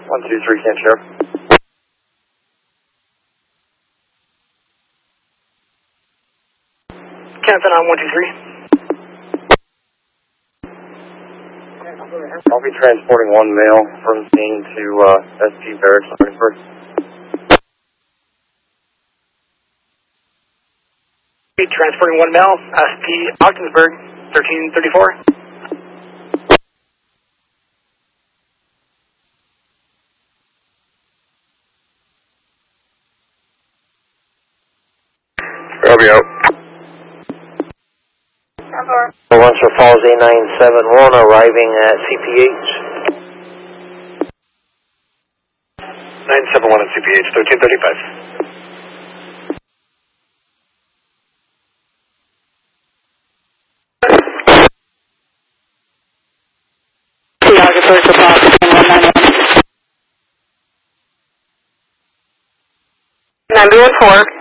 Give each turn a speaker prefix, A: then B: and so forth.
A: 123, Camp Sheriff.
B: Captain on 123.
A: I'll be transporting one male from scene to SP Barracks, Ogdensburg.
B: Be transporting one male, SP Ogdensburg, 1334.
A: Robbie out.
C: Lunsford Falls A971 arriving at CPH.
A: 971 at CPH, 1335.
B: Ogdensburg for Fox, 191. 914.